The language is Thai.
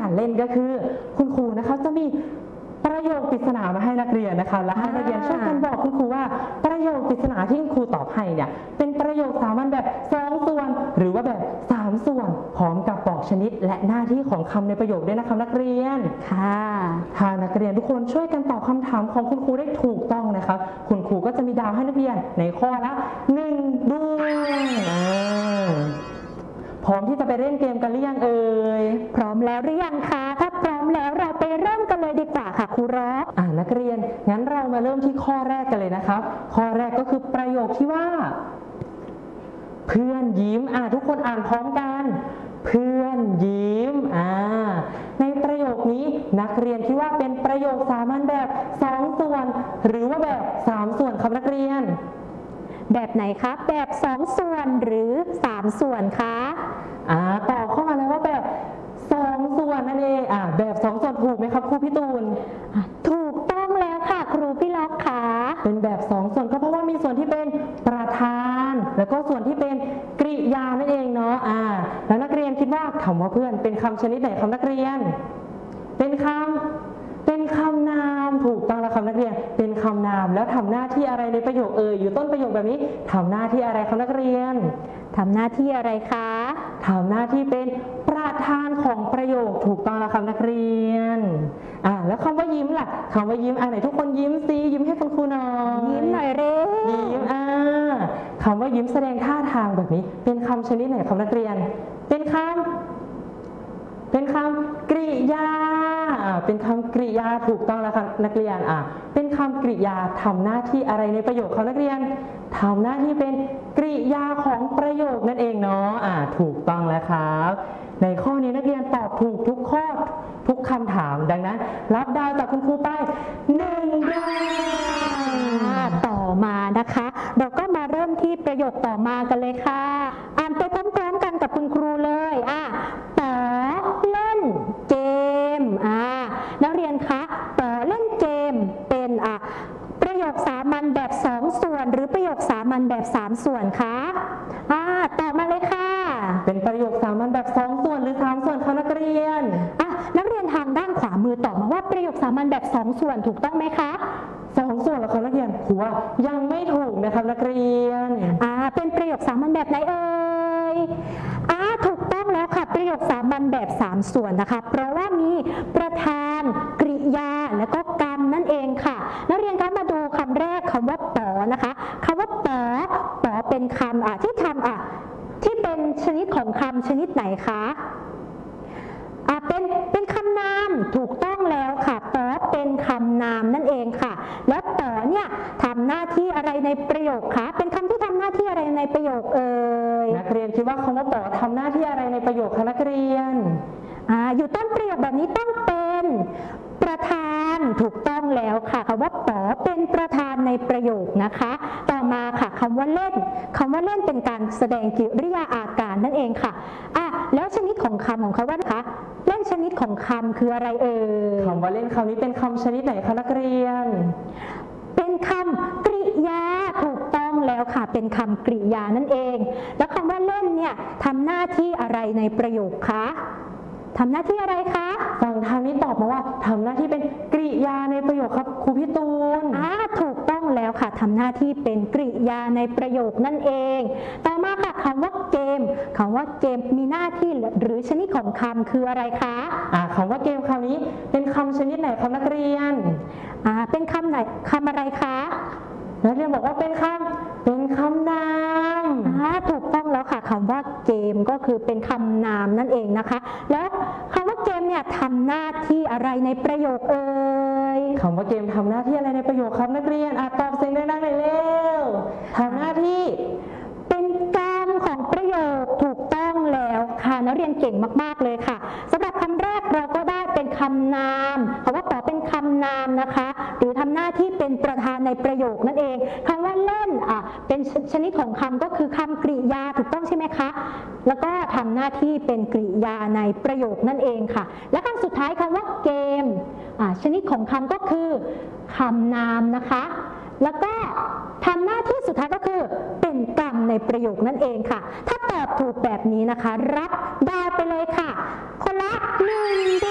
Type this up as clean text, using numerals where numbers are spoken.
การเล่นก็คือคุณครูนะคะจะมีประโยคปริศนามาให้นักเรียนนะคะและให้นักเรียนช่วยกันบอกคุณครูว่าประโยคปริศนาที่คุณครูตอบให้เนี่ยเป็นประโยคสามัญแบบ2ส่วนหรือว่าแบบ3ส่วนพร้อมกับบอกชนิดและหน้าที่ของคำในประโยคด้วยนะคะนักเรียนค่ะถ้านักเรียนทุกคนช่วยกันตอบคำถามของคุณครูได้ถูกต้องนะคะคุณครูก็จะมีดาวให้นักเรียนในข้อละ1 ดวงพร้อมที่จะไปเล่นเกมกันหรือยังเอ่ยพร้อมแล้วหรือยังคะถ้าพร้อมแล้วเราไปเริ่มกันเลยดีกว่าค่ะครูรบนักเรียนงั้นเรามาเริ่มที่ข้อแรกกันเลยนะครับข้อแรกก็คือประโยคที่ว่าเพื่อนยิ้มทุกคนอ่านพร้อมกันเพื่อนยิ้มในประโยคนี้นักเรียนคิดว่าเป็นประโยคสามัญแบบ2ส่วนหรือว่าแบบ3ส่วนครับนักเรียนแบบไหนคะแบบ2ส่วนหรือ3ส่วนคะตอบเข้ามาเลยว่าแบบ2ส่วนนั่นเองแบบ2ส่วนถูกไหมครับครูพี่ตูนถูกต้องแล้วค่ะครูพี่ล็อกค่ะเป็นแบบ2ส่วนก็เพราะว่ามีส่วนที่เป็นประธานแล้วก็ส่วนที่เป็นกริยานั่นเองเนาะแล้วนักเรียนคิดว่าคำว่าเพื่อนเป็นคำชนิดไหนครับนักเรียนเป็นคำนามถูกต้องแล้วครับนักเรียนเป็นคำนามแล้วทำหน้าที่อะไรในประโยคอยู่ต้นประโยคแบบนี้ทำหน้าที่อะไรครับนักเรียนทำหน้าที่อะไรคะทำหน้าที่เป็นประธานของประโยคถูกต้องแล้วครับนักเรียนแล้วคำว่ายิ้มล่ะคำว่ายิ้มไหนทุกคนยิ้มซิยิ้มให้คุณครูหน่อยยิ้มหน่อยเร็วยิ้มคำว่ายิ้มแสดงท่าทางแบบนี้เป็นคำชนิดไหนครับนักเรียนเป็นคำกริยาเป็นคำกริยาถูกต้องแล้วครับนักเรียนเป็นคำกริยาทำหน้าที่อะไรในประโยคครับนักเรียนทำหน้าที่เป็นกริยาของประโยคนั่นเองเนาะถูกต้องแล้วครับในข้อนี้นักเรียนตอบถูกทุกข้อทุกคำถามดังนั้นรับดาวจากคุณครูไป1 ดาวต่อมานะคะเราก็มาเริ่มที่ประโยคต่อมากันเลยค่ะอ่านไปพร้อมๆกันกับคุณครูเลยป๋อเล่นเกมนักเรียนคะป๋อเล่นเกมเป็นประโยคสามัญแบบ2ส่วนหรือประโยคสามัญแบบ3ส่วนคะตอบมาเลยค่ะเป็นประโยคสามัญแบบ2ส่วนหรือ3ส่วนคะนักเรียนนักเรียนทางด้านขวามือตอบมาว่าประโยคสามัญแบบ2ส่วนถูกต้องไหมคะ 2ส่วนแล้วครับนักเรียนครูว่ายังไม่ถูกนะครับนักเรียนเป็นประโยคสามัญแบบไหนเอ่ยถูกต้องแล้วค่ะประโยคสามัญแบบ3ส่วนนะคะเพราะว่ามีประธานกริยาและก็กรรมนั่นเองค่ะนักเรียนคะมาดูคำแรกคำว่าป๋อนะคะคำว่าป๋อเป็นคำที่ทำที่เป็นชนิดของคำชนิดไหนคะเป็นคำนามถูกต้องแล้วค่ะป๋อเป็นคำนามนั่นเองค่ะแล้วป๋อเนี่ยทำหน้าที่อะไรในประโยคคะเป็นคำที่ทำหน้าที่อะไรในประโยคนักเรียนคิดว่าคำว่าป๋อทำหน้าที่อะไรในประโยคคะนักเรียนอยู่ต้นประโยคแบบนี้ต้องเป็นประธานถูกต้องแล้วค่ะคำว่าป๋อเป็นประธานในประโยคนะคะต่อมาค่ะคำว่าเล่นเป็นการแสดงกิริยาอาการนั่นเองค่ะแล้วชนิดของคำของเขาว่านะคะเล่นชนิดของคำคืออะไรคำว่าเล่นคำนี้เป็นคำชนิดไหนคะนักเรียนเป็นคำกริยาถูกต้องแล้วค่ะเป็นคำกริยานั่นเองแล้วคำว่าเล่นเนี่ยทำหน้าที่อะไรในประโยคคะทำหน้าที่อะไรคะฝั่งทางนี้ตอบมาว่าทำหน้าที่เป็นกริยาในประโยคครับครูพี่ตูนถูกต้องแล้วค่ะทำหน้าที่เป็นกริยาในประโยคนั่นเองต่อมาค่ะคำว่าเกมมีหน้าที่หรือชนิดของคำคืออะไรคะคำว่าเกมคำนี้เป็นคำชนิดไหนครับนักเรียนเป็นคำไหนคำอะไรคะนักเรียนบอกว่าเป็นคำนามถูกต้องแล้วค่ะคำว่าเกมก็คือเป็นคำนามนั่นเองนะคะแล้วคำว่าเกมเนี่ยทำหน้าที่อะไรในประโยคคำว่าเกมทำหน้าที่อะไรในประโยคครับนักเรียนตอบเสียงดังๆหน่อยเร็วทำหน้าที่เป็นกรรมของประโยคถูกต้องแล้วค่ะนักเรียนเก่งมากๆเลยค่ะสำหรับคำแรกเราก็ได้เป็นคำนามคำว่าป๋อเป็นคำนามนะคะหรือทำหน้าที่เป็นประธานในประโยคนั่นเองคำว่าเล่นเป็นชนิดของคำก็คือคำกริยาถูกต้องใช่ไหมคะแล้วก็ทำหน้าที่เป็นกริยาในประโยคนั่นเองค่ะและคำสุดท้ายคำว่าเกมชนิดของคำก็คือคำนามนะคะแล้วก็ทำหน้าที่สุดท้ายก็คือเป็นกรรมในประโยคนั่นเองค่ะถ้าตอบถูกแบบนี้นะคะรับดาวไปเลยค่ะคนละ1